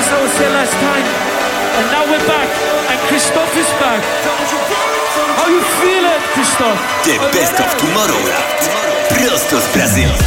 I was here last time, and now we're back, and Christoph is back. How you feel it, Christoph? The best of Tomorrowland. Prosto z Brazylii.